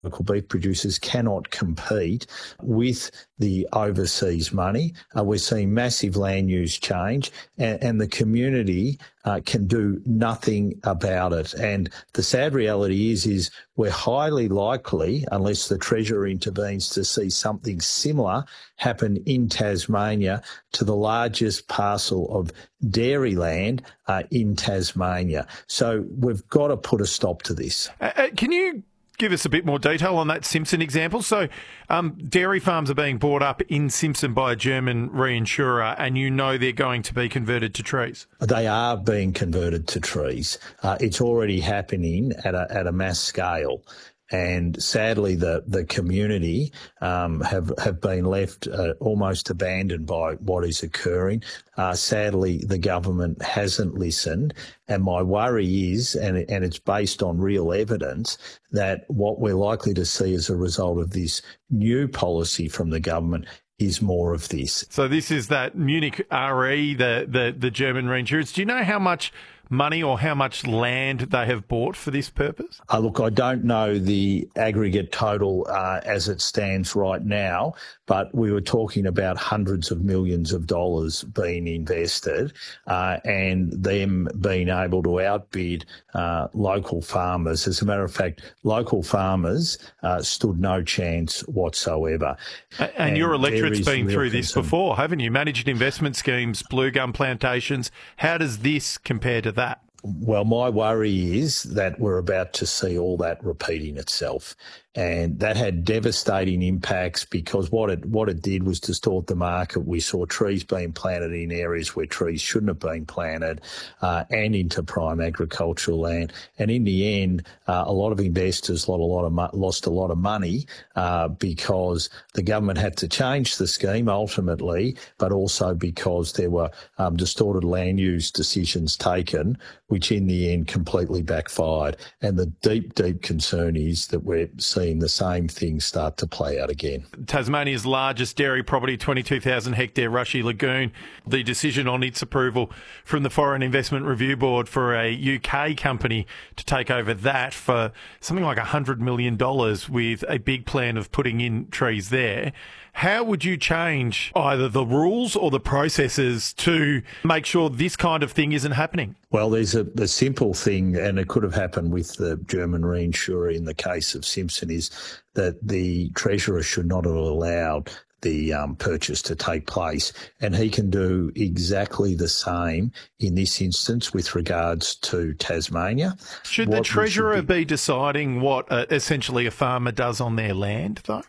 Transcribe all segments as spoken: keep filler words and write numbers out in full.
local beef producers cannot compete with the overseas money. Uh, we're seeing massive land use change, and, and the community uh, can do nothing about it. And the sad reality is, is we're highly likely, unless the Treasurer intervenes, to see something similar happen in Tasmania to the largest parcel of dairy land uh, in Tasmania. So we've got to put a stop to this. Uh, can you give us a bit more detail on that Simpson example? So um, dairy farms are being bought up in Simpson by a German reinsurer, and you know they're going to be converted to trees. They are being converted to trees. Uh, it's already happening at a, at a mass scale. And sadly, the, the community um, have, have been left uh, almost abandoned by what is occurring. Uh, sadly, the government hasn't listened. And my worry is, and, and it's based on real evidence, that what we're likely to see as a result of this new policy from the government is more of this. So this is that Munich Re, the, the, the German reinsurers. Do you know how much money or how much land they have bought for this purpose? Uh, look, I don't know the aggregate total uh, as it stands right now, but we were talking about hundreds of millions of dollars being invested uh, and them being able to outbid uh, local farmers. As a matter of fact, local farmers uh, stood no chance whatsoever. And, and your electorate's been through this before, haven't you? Managed investment schemes, blue gum plantations. How does this compare to that? That. Well, my worry is that we're about to see all that repeating itself. And that had devastating impacts because what it what it did was distort the market. We saw trees being planted in areas where trees shouldn't have been planted uh, and into prime agricultural land. And in the end, uh, a lot of investors lost a lot of, mo- lost a lot of money uh, because the government had to change the scheme ultimately, but also because there were um, distorted land use decisions taken, which in the end completely backfired. And the deep, deep concern is that we're seeing the same things start to play out again. Tasmania's largest dairy property, twenty-two thousand hectare Rushy Lagoon, the decision on its approval from the Foreign Investment Review Board for a U K company to take over that for something like one hundred million dollars with a big plan of putting in trees there. How would you change either the rules or the processes to make sure this kind of thing isn't happening? Well, there's a, a simple thing, and it could have happened with the German reinsurer in the case of Simpson, is that the Treasurer should not have allowed the um, purchase to take place. And he can do exactly the same in this instance with regards to Tasmania. Should what the Treasurer should be, be deciding what uh, essentially a farmer does on their land, though?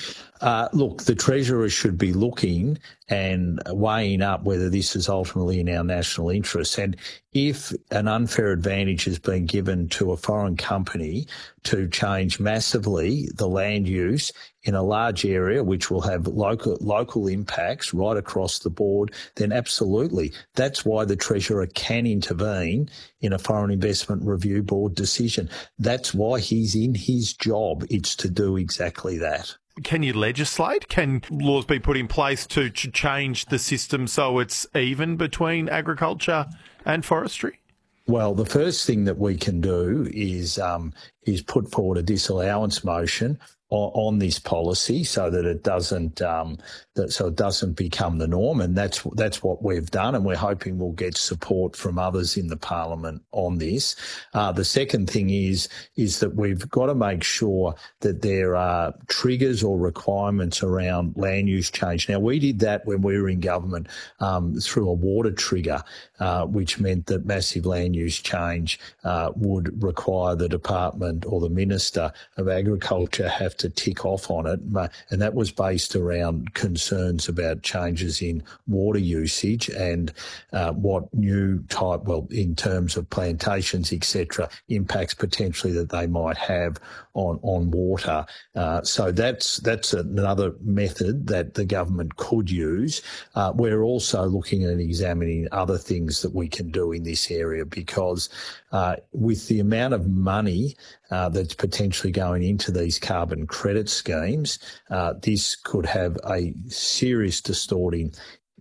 Uh, look, the Treasurer should be looking and weighing up whether this is ultimately in our national interest. And if an unfair advantage has been given to a foreign company to change massively the land use in a large area, which will have local local impacts right across the board, then absolutely. That's why the Treasurer can intervene in a Foreign Investment Review Board decision. That's why he's in his job. It's to do exactly that. Can you legislate? Can laws be put in place to ch- change the system so it's even between agriculture and forestry? Well, the first thing that we can do is um, is put forward a disallowance motion on, on this policy so that it doesn't um, that so it doesn't become the norm, and that's that's what we've done, and we're hoping we'll get support from others in the parliament on this. Uh, the second thing is is that we've got to make sure that there are triggers or requirements around land use change. Now, we did that when we were in government um, through a water trigger, uh, which meant that massive land use change uh, would require the department or the Minister of Agriculture have to tick off on it, and that was based around concerns about changes in water usage and uh, what new type, well, in terms of plantations, et cetera, impacts potentially that they might have on on water. Uh, so that's that's another method that the government could use. Uh, we're also looking at examining other things that we can do in this area because uh, with the amount of money uh, that's potentially going into these carbon credit schemes, uh, this could have a serious distorting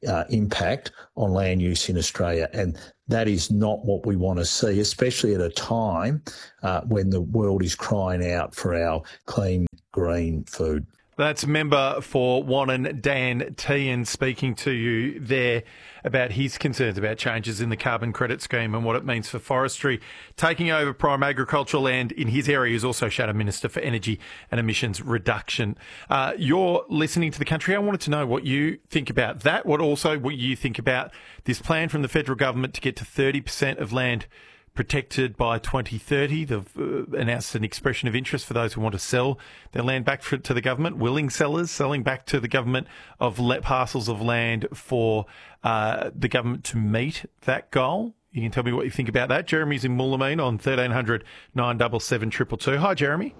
uh, impact on land use in Australia. And that is not what we want to see, especially at a time uh, when the world is crying out for our clean, green food. That's member for Wannon, Dan Tehan, speaking to you there about his concerns about changes in the carbon credit scheme and what it means for forestry. Taking over prime agricultural land in his area is also Shadow Minister for Energy and Emissions Reduction. Uh, you're listening to The Country. I wanted to know what you think about that, what also what you think about this plan from the federal government to get to thirty percent of land protected by twenty thirty. They've uh, announced an expression of interest for those who want to sell their land back for, to the government, willing sellers selling back to the government of let parcels of land for uh, the government to meet that goal. You can tell me what you think about that. Jeremy's in Moolameen on thirteen hundred, nine seven seven, two two two. Hi, Jeremy.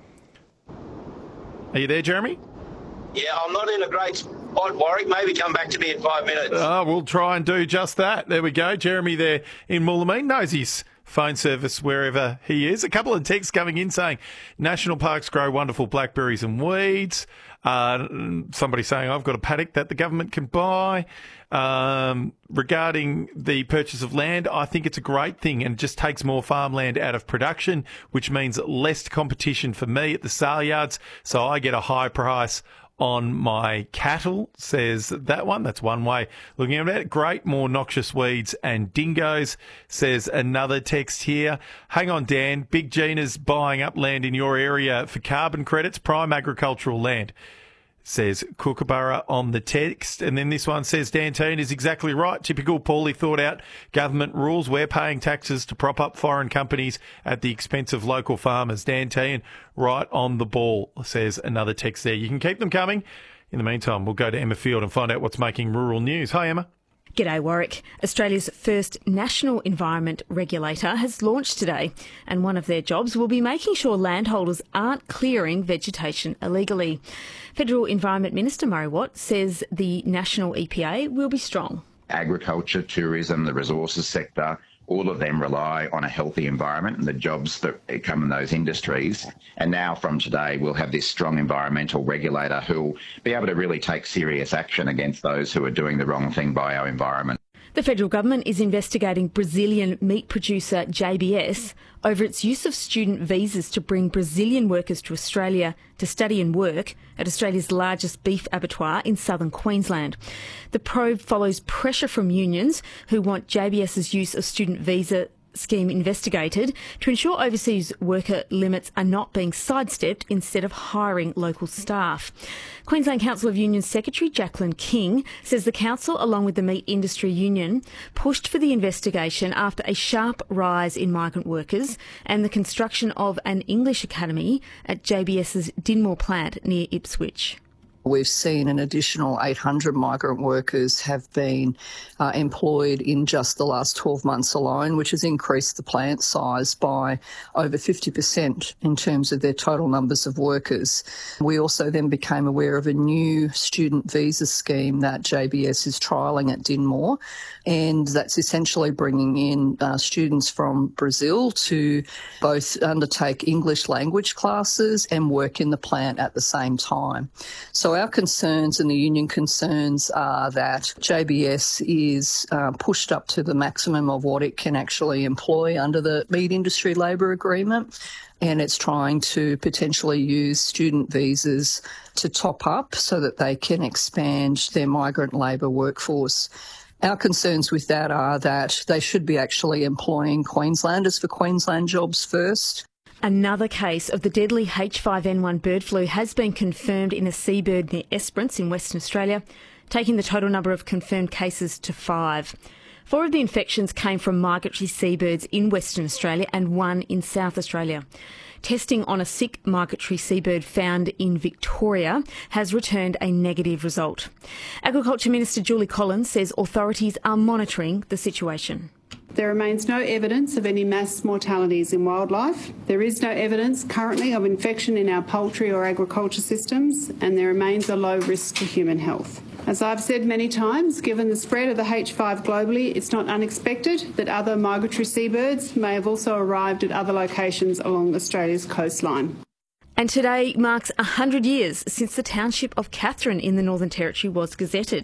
Are you there, Jeremy? Yeah, I'm not in a great spot, Warwick. Maybe come back to me in five minutes. Oh, we'll try and do just that. There we go. Jeremy there in Moolameen knows his phone service wherever he is. A couple of texts coming in saying national parks grow wonderful blackberries and weeds. Uh, somebody saying I've got a paddock that the government can buy. Um, regarding the purchase of land, I think it's a great thing and it just takes more farmland out of production, which means less competition for me at the sale yards. So I get a high price on my cattle, says that one. That's one way looking at it. Great, more noxious weeds and dingoes, says another text here. Hang on, Dan. Big Gina's buying up land in your area for carbon credits, prime agricultural land, says Kookaburra on the text. And then this one says, Dan Tehan is exactly right. Typical poorly thought out government rules. We're paying taxes to prop up foreign companies at the expense of local farmers. Dan Tehan, right on the ball, says another text there. You can keep them coming. In the meantime, we'll go to Emma Field and find out what's making rural news. Hi, Emma. G'day, Warwick. Australia's first national environment regulator has launched today, and one of their jobs will be making sure landholders aren't clearing vegetation illegally. Federal Environment Minister Murray Watt says the national E P A will be strong. Agriculture, tourism, the resources sector, all of them rely on a healthy environment and the jobs that come in those industries. And now from today, we'll have this strong environmental regulator who will be able to really take serious action against those who are doing the wrong thing by our environment. The federal government is investigating Brazilian meat producer J B S over its use of student visas to bring Brazilian workers to Australia to study and work at Australia's largest beef abattoir in southern Queensland. The probe follows pressure from unions who want JBS's use of student visa scheme investigated to ensure overseas worker limits are not being sidestepped instead of hiring local staff. Queensland Council of Unions Secretary Jacqueline King says the council, along with the Meat Industry Union, pushed for the investigation after a sharp rise in migrant workers and the construction of an English academy at JBS's Dinmore plant near Ipswich. We've seen an additional eight hundred migrant workers have been uh, employed in just the last twelve months alone, which has increased the plant size by over fifty percent in terms of their total numbers of workers. We also then became aware of a new student visa scheme that J B S is trialling at Dinmore, and that's essentially bringing in uh, students from Brazil to both undertake English language classes and work in the plant at the same time. So our concerns and the union concerns are that J B S is uh, pushed up to the maximum of what it can actually employ under the Meat Industry Labour Agreement, and it's trying to potentially use student visas to top up so that they can expand their migrant labour workforce. Our concerns with that are that they should be actually employing Queenslanders for Queensland jobs first. Another case of the deadly H five N one bird flu has been confirmed in a seabird near Esperance in Western Australia, taking the total number of confirmed cases to five. Four of the infections came from migratory seabirds in Western Australia and one in South Australia. Testing on a sick migratory seabird found in Victoria has returned a negative result. Agriculture Minister Julie Collins says authorities are monitoring the situation. There remains no evidence of any mass mortalities in wildlife. There is no evidence currently of infection in our poultry or agriculture systems, and there remains a low risk to human health. As I've said many times, given the spread of the H five globally, it's not unexpected that other migratory seabirds may have also arrived at other locations along Australia's coastline. And today marks one hundred years since the township of Katherine in the Northern Territory was gazetted.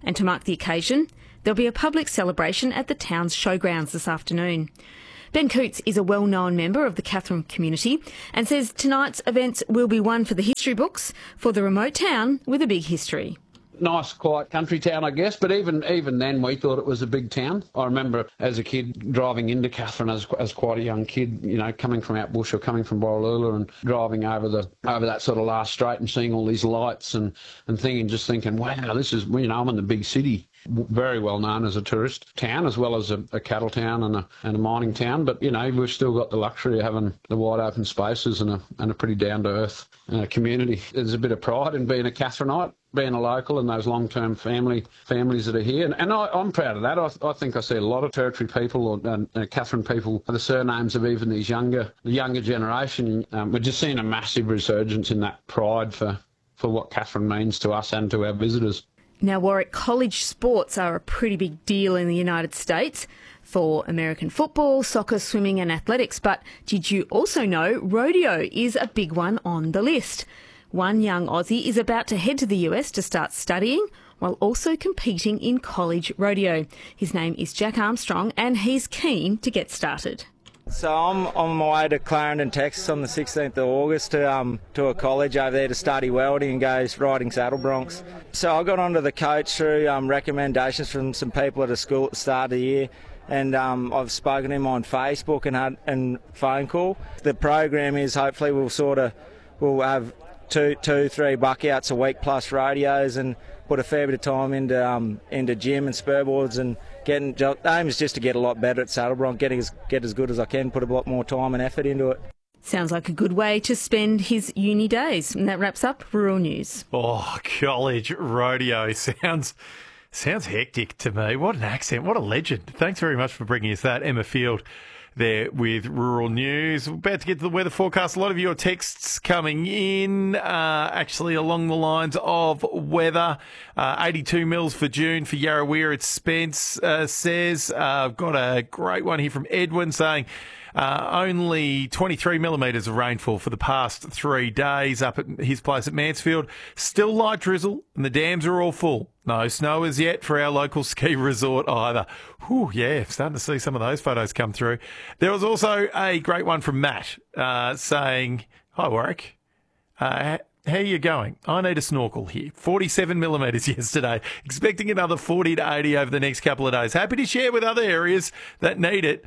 And to mark the occasion, there'll be a public celebration at the town's showgrounds this afternoon. Ben Coots is a well-known member of the Katherine community and says tonight's events will be one for the history books for the remote town with a big history. Nice, quiet country town, I guess, but even even then we thought it was a big town. I remember as a kid driving into Katherine as as quite a young kid, you know, coming from out bush or coming from Borroloola and driving over the over that sort of last straight and seeing all these lights and, and thinking, just thinking, wow, this is, you know, I'm in the big city. Very well known as a tourist town as well as a, a cattle town and a, and a mining town, but you know we've still got the luxury of having the wide open spaces and a and a pretty down to earth uh, community. There's a bit of pride in being a Katherineite, being a local, and those long term family families that are here, and, and I, I'm proud of that. I, I think I see a lot of Territory people or uh, uh, Katherine people, the surnames of even these younger the younger generation. Um, we're just seeing a massive resurgence in that pride for for what Katherine means to us and to our visitors. Now, Warwick, college sports are a pretty big deal in the United States for American football, soccer, swimming and athletics. But did you also know rodeo is a big one on the list? One young Aussie is about to head to the U S to start studying while also competing in college rodeo. His name is Jack Armstrong and he's keen to get started. So I'm on my way to Clarendon, Texas on the sixteenth of August to um to a college over there to study welding and go riding saddle broncs. So I got onto the coach through um, recommendations from some people at a school at the start of the year, and um, I've spoken to him on Facebook and had and phone call. The program is hopefully we'll sort of we'll have two two three buckouts a week plus rodeos and put a fair bit of time into um into gym and spurboards and getting. The aim is just to get a lot better at saddle bronc, getting as get as good as I can, put a lot more time and effort into it. Sounds like a good way to spend his uni days. And that wraps up Rural News. Oh, college rodeo sounds sounds hectic to me. What an accent! What a legend! Thanks very much for bringing us that, Emma Field. There with Rural News. We're about to get to the weather forecast. A lot of your texts coming in, uh, actually along the lines of weather. Uh, eighty-two mils for June for Yarrawira. It's Spence uh, says. Uh, I've got a great one here from Edwin saying uh, only twenty-three millimetres of rainfall for the past three days up at his place at Mansfield. Still light drizzle and the dams are all full. No snow as yet for our local ski resort either. Whew, yeah, starting to see some of those photos come through. There was also a great one from Matt uh, saying, hi, Warwick. Uh, how are you going? I need a snorkel here. forty-seven millimetres yesterday. Expecting another forty to eighty over the next couple of days. Happy to share with other areas that need it.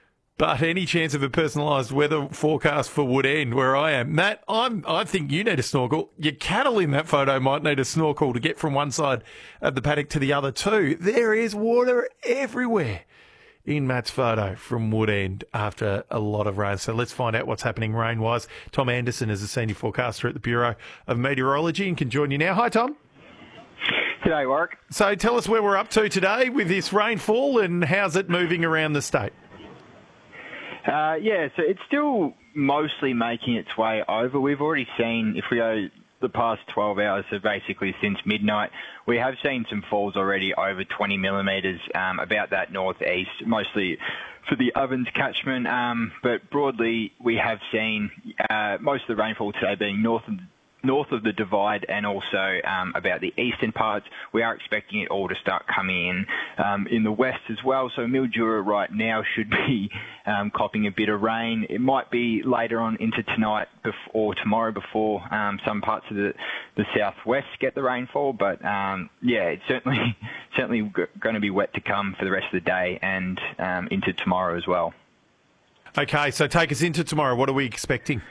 But any chance of a personalised weather forecast for Woodend, where I am? Matt, I'm, I think you need a snorkel. Your cattle in that photo might need a snorkel to get from one side of the paddock to the other too. There is water everywhere in Matt's photo from Woodend after a lot of rain. So let's find out what's happening rain-wise. Tom Anderson is a senior forecaster at the Bureau of Meteorology and can join you now. Hi, Tom. G'day, Warwick. So tell us where we're up to today with this rainfall and how's it moving around the state? Uh, yeah, so it's still mostly making its way over. We've already seen, if we go the past twelve hours, so basically since midnight, we have seen some falls already over twenty millimetres, um, about that northeast, mostly for the Ovens catchment. Um, but broadly, we have seen uh, most of the rainfall today being north of north of the Divide and also um, about the eastern parts. We are expecting it all to start coming in um, in the west as well. So Mildura right now should be um, copping a bit of rain. It might be later on into tonight bef- or tomorrow before um, some parts of the, the southwest get the rainfall. But um, yeah, it's certainly certainly g- going to be wet to come for the rest of the day and um, into tomorrow as well. Okay, so take us into tomorrow. What are we expecting?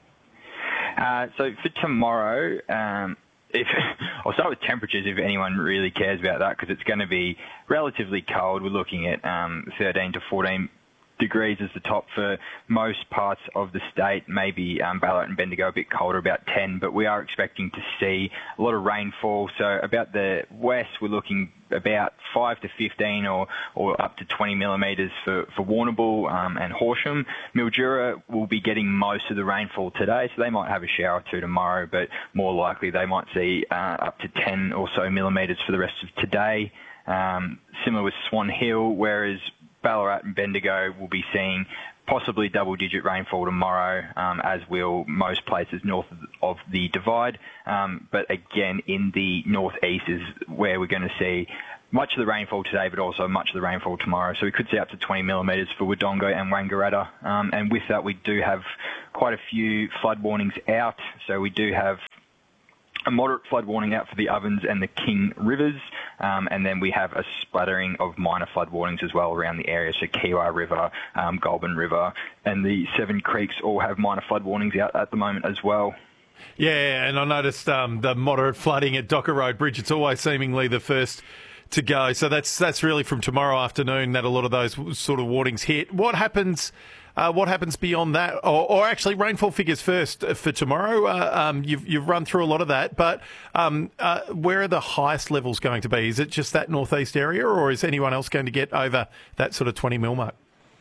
Uh, so for tomorrow, um, if I'll start with temperatures if anyone really cares about that, because it's going to be relatively cold. We're looking at um, thirteen to fourteen degrees as the top for most parts of the state. Maybe um, Ballarat and Bendigo a bit colder, about ten, but we are expecting to see a lot of rainfall. So about the west, we're looking about five to fifteen or, or up to twenty millimetres for, for Warrnambool um, and Horsham. Mildura will be getting most of the rainfall today, so they might have a shower or two tomorrow, but more likely they might see uh, up to ten or so millimetres for the rest of today. Um, similar with Swan Hill, whereas Ballarat and Bendigo will be seeing possibly double-digit rainfall tomorrow, um, as will most places north of the Divide. Um, but again, in the northeast is where we're going to see much of the rainfall today, but also much of the rainfall tomorrow. So we could see up to twenty millimetres for Wodonga and Wangaratta. Um, and with that, we do have quite a few flood warnings out. So we do have a moderate flood warning out for the Ovens and the King Rivers. Um, and then we have a splattering of minor flood warnings as well around the area. So Kiewa River, um, Goulburn River, and the Seven Creeks all have minor flood warnings out at the moment as well. Yeah, and I noticed um, the moderate flooding at Docker Road Bridge. It's always seemingly the first to go. So that's that's really from tomorrow afternoon that a lot of those sort of warnings hit. What happens? Uh, what happens beyond that? Or, or actually, rainfall figures first for tomorrow. Uh, um, you've you've run through a lot of that, but um, uh, where are the highest levels going to be? Is it just that northeast area, or is anyone else going to get over that sort of twenty mil mark?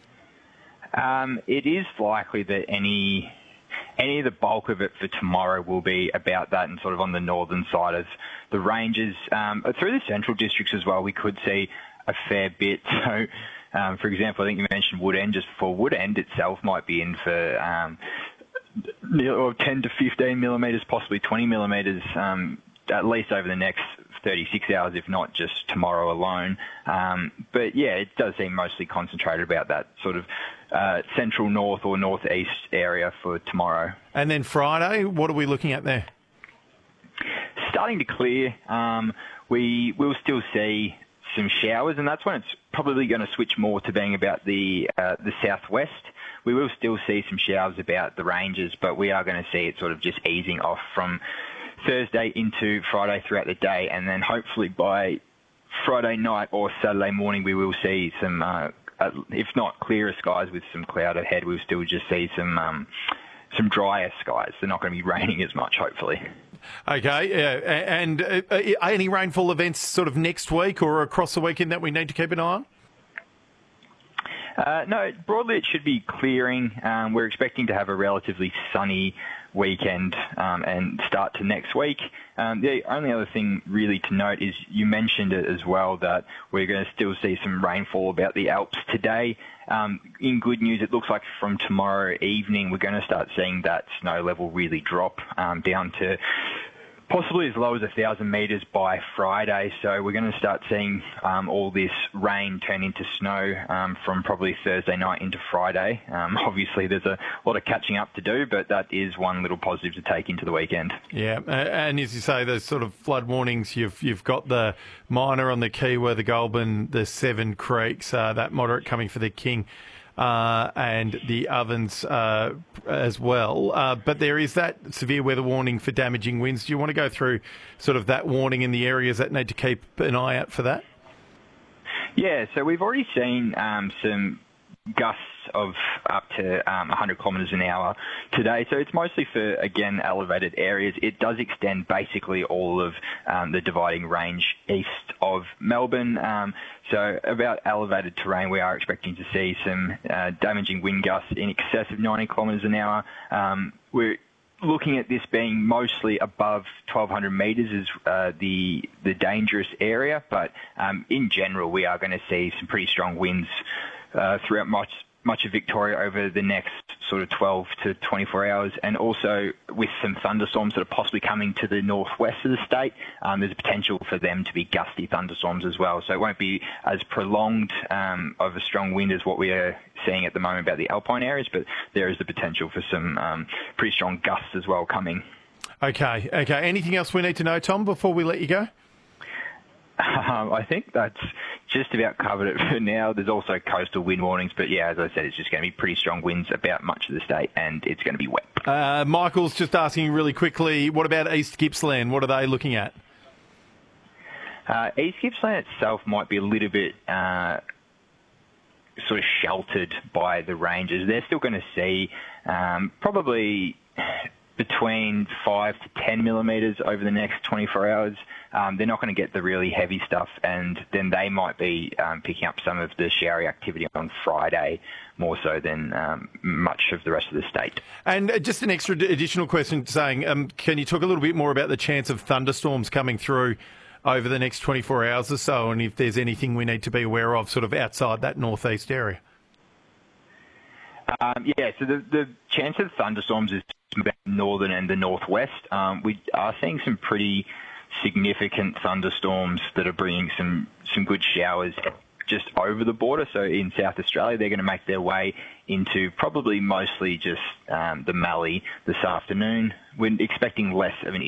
Um, it is likely that any. Any of the bulk of it for tomorrow will be about that and sort of on the northern side of the ranges. Um, through the central districts as well, we could see a fair bit. So, um, for example, I think you mentioned Woodend just before. Woodend itself might be in for um, ten to fifteen millimetres, possibly twenty millimetres, um, at least over the next thirty-six hours, if not just tomorrow alone. Um, but yeah, it does seem mostly concentrated about that sort of uh, central north or northeast area for tomorrow. And then Friday, what are we looking at there? Starting to clear. Um, we will still see some showers, and that's when it's probably going to switch more to being about the uh, the southwest. We will still see some showers about the ranges, but we are going to see it sort of just easing off from Thursday into Friday throughout the day, and then hopefully by Friday night or Saturday morning we will see some, uh, if not clearer skies with some cloud ahead, we'll still just see some um, some drier skies. They're not going to be raining as much, hopefully. Okay, yeah. And uh, any rainfall events sort of next week or across the weekend that we need to keep an eye on? Uh, no, broadly it should be clearing. Um, we're expecting to have a relatively sunny weekend um, and start to next week. Um, the only other thing really to note is you mentioned it as well that we're going to still see some rainfall about the Alps today. Um, in good news, it looks like from tomorrow evening we're going to start seeing that snow level really drop um, down to possibly as low as one thousand metres by Friday. So we're going to start seeing um, all this rain turn into snow um, from probably Thursday night into Friday. Um, obviously, there's a lot of catching up to do, but that is one little positive to take into the weekend. Yeah, and as you say, those sort of flood warnings, you've you've got the minor on the Kiewa, the Goulburn, the Seven Creeks, uh, that moderate coming for the King. Uh, and the Ovens uh, as well. Uh, but there is that severe weather warning for damaging winds. Do you want to go through sort of that warning in the areas that need to keep an eye out for that? Yeah, so we've already seen um, some gusts of up to um, one hundred kilometres an hour today. So it's mostly for, again, elevated areas. It does extend basically all of um, the dividing range east of Melbourne. Um, so about elevated terrain, we are expecting to see some uh, damaging wind gusts in excess of ninety kilometres an hour. Um, we're looking at this being mostly above twelve hundred metres is uh, the the dangerous area, but um, in general, we are going to see some pretty strong winds uh, throughout much much of Victoria over the next sort of twelve to twenty-four hours, and also with some thunderstorms that are possibly coming to the northwest of the state. Um, there's a potential for them to be gusty thunderstorms as well, so it won't be as prolonged um, of a strong wind as what we are seeing at the moment about the alpine areas, but there is the potential for some um, pretty strong gusts as well coming. Okay, okay. Anything else we need to know, Tom, before we let you go? Um, I think that's just about covered it for now. There's also coastal wind warnings, but yeah, as I said, it's just going to be pretty strong winds about much of the state, and it's going to be wet. Uh, Michael's just asking really quickly, what about East Gippsland? What are they looking at? Uh, East Gippsland itself might be a little bit uh, sort of sheltered by the ranges. They're still going to see um, probably between five to ten millimetres over the next twenty-four hours. Um, they're not going to get the really heavy stuff, and then they might be um, picking up some of the showery activity on Friday more so than um, much of the rest of the state. And just an extra additional question saying, um, can you talk a little bit more about the chance of thunderstorms coming through over the next twenty-four hours or so, and if there's anything we need to be aware of sort of outside that northeast area? Um, yeah, so the, the chance of thunderstorms is northern and the northwest. Um, we are seeing some pretty significant thunderstorms that are bringing some, some good showers just over the border. So in South Australia, they're going to make their way into probably mostly just um, the Mallee this afternoon. We're expecting less of an